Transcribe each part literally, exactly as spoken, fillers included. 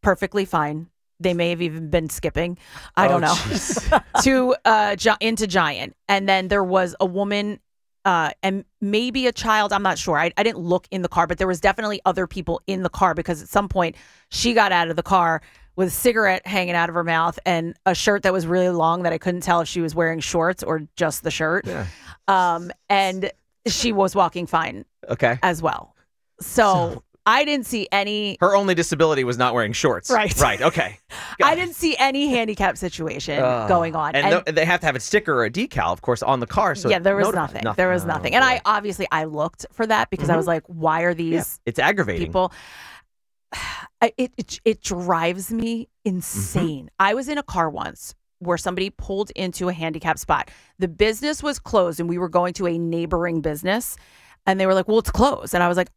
perfectly fine. They may have even been skipping. I Oh, don't know. jeez. to uh, Gi- into Giant, and then there was a woman uh, and maybe a child. I'm not sure. I, I didn't look in the car, but there was definitely other people in the car because at some point she got out of the car with a cigarette hanging out of her mouth and a shirt that was really long that I couldn't tell if she was wearing shorts or just the shirt. Yeah. Um, and she was walking fine Okay. as well. So, I didn't see any. Her only disability was not wearing shorts. Right. Right. Okay. Got I it. didn't see any handicap situation Uh, going on. And, th- they have to have a sticker or a decal, of course, on the car. So yeah, there was notify- nothing. There was Oh, nothing. And boy. I obviously I looked for that because I was like, why are these Yeah, it's aggravating. people? I, it, it it drives me insane. I was in a car once where somebody pulled into a handicap spot. The business was closed and we were going to a neighboring business and they were like, well, it's closed. And I was like,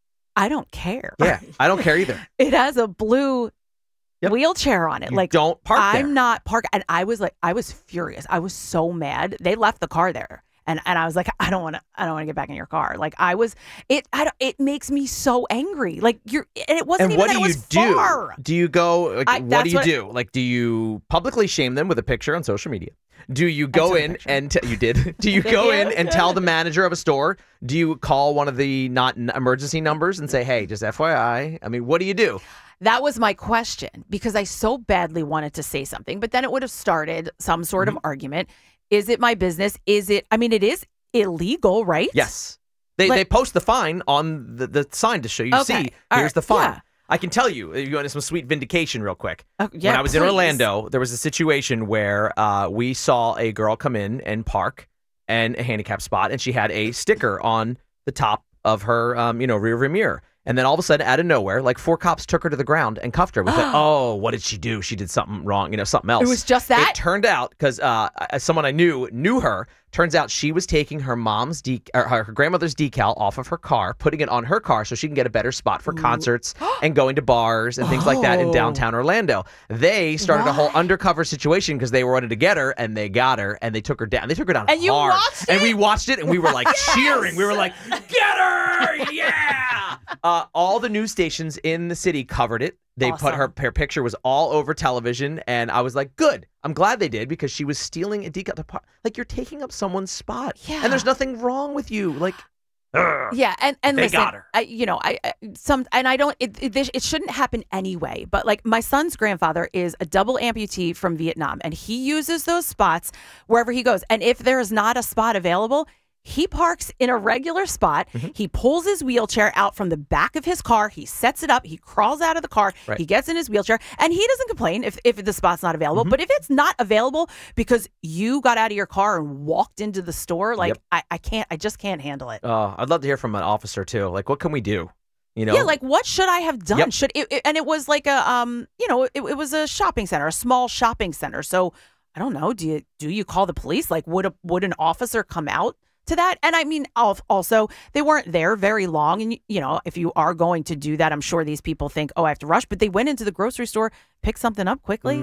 I don't care. Yeah, I don't care either. It has a blue Yep. wheelchair on it. You like don't park I'm there. not park. And I was like, I was furious. I was so mad. They left the car there. And and I was like, I don't want to. I don't want to get back in your car. Like I was. It. I don't, it makes me so angry. Like you're. And it wasn't And even what that do it you was do? far. Do you go? Like, I- what that's do you what- do? Like, do you publicly shame them with a picture on social media? Do you go took a in picture. and t- you did? Do you Did go you? in and tell the manager of a store? Do you call one of the not n- emergency numbers and say, "Hey, just F Y I"? I mean, what do you do? That was my question because I so badly wanted to say something, but then it would have started some sort Mm-hmm. of argument. Is it my business? Is it? I mean, it is illegal, right? Yes, they Like- they post the fine on the, the sign to show you. Okay. See, All here's right. the fine. Yeah. I can tell you. You want some sweet vindication, real quick. Oh, yeah, when I was in please. Orlando, there was a situation where uh, we saw a girl come in and park and a handicap spot, and she had a sticker on the top of her, um, you know, rear view mirror. And then all of a sudden, out of nowhere, like four cops took her to the ground and cuffed her. We thought, oh, what did she do? She did something wrong, you know, something else. It was just that? It turned out, because uh, as someone I knew knew her, turns out she was taking her mom's de- or her grandmother's decal off of her car, putting it on her car so she can get a better spot for concerts and going to bars and things like that in Oh. downtown Orlando. They started a whole What? undercover situation because they wanted to get her, and they got her, and they took her down. They took her down And you hard. watched And it? we watched it, and we were like cheering. We were like, get her! Yeah! Uh, all the news stations in the city covered it. They put Awesome. her, her picture was all over television, and I was like, good. I'm glad they did because she was stealing a decal. The par- Like, you're taking up someone's spot. Yeah. And there's nothing wrong with you. Like, ugh. Yeah, and and They listen, got her. I, you know, I I- some and I don't. It, it it shouldn't happen anyway. But like my son's grandfather is a double amputee from Vietnam, and he uses those spots wherever he goes. And if there is not a spot available, he parks in a regular spot. Mm-hmm. He pulls his wheelchair out from the back of his car. He sets it up. He crawls out of the car. Right. He gets in his wheelchair, and he doesn't complain if if the spot's not Mm-hmm. available. But if it's not available because you got out of your car and walked into the store, like Yep. I, I can't. I just can't handle it. Oh, I'd love to hear from an officer, too. Like, what can we do? You know? Yeah, like what should I have done? Yep. Should it, it- and it was like a um, you know, it, it was a shopping center, a small shopping center. So I don't know. Do you do you call the police? Like, would a would an officer come out to that? And I mean, al- also they weren't there very long. And you know, if you are going to do that, I'm sure these people think, oh, I have to rush. But they went into the grocery store, picked something up quickly.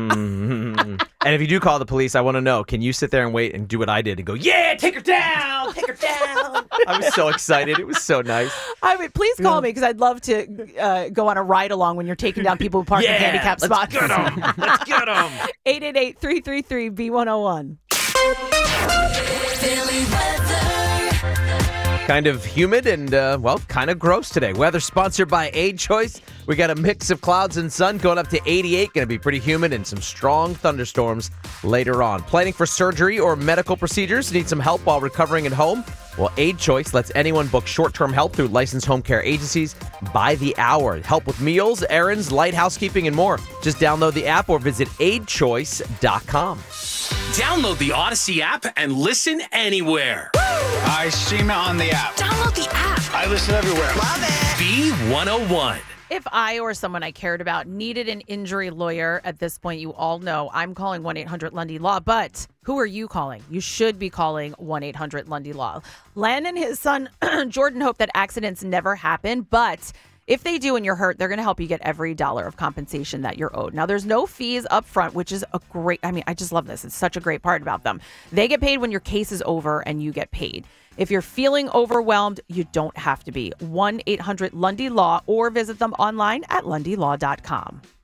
Mm. And if you do call the police, I want to know, can you sit there and wait and do what I did and go, yeah, take her down, take her down. I was so excited. It was so nice. I mean, please call me because I'd love to uh, go on a ride along when you're taking down people who park in Yeah, handicap let's spots. get 'em. Let's get 'em. eight eight eight, three three three, B one oh one. Philly weather. Kind of humid and, uh, well, kind of gross today. Weather sponsored by Aid Choice. We got a mix of clouds and sun going up to eighty-eight. Going to be pretty humid and some strong thunderstorms later on. Planning for surgery or medical procedures? Need some help while recovering at home? Well, Aid Choice lets anyone book short-term help through licensed home care agencies by the hour. Help with meals, errands, light housekeeping, and more. Just download the app or visit aid choice dot com. Download the Odyssey app and listen anywhere. I stream it on the app. Download the app. I listen everywhere. B one oh one. If I or someone I cared about needed an injury lawyer at this point, you all know I'm calling one eight hundred Lundy Law. But who are you calling? You should be calling one eight hundred Lundy Law. Len and his son, Jordan, hope that accidents never happen. But If they do and you're hurt, they're going to help you get every dollar of compensation that you're owed. Now, there's no fees up front, which is a great, I mean, I just love this. It's such a great part about them. They get paid when your case is over and you get paid. If you're feeling overwhelmed, you don't have to be. one eight hundred Lundy Law or visit them online at lundy law dot com.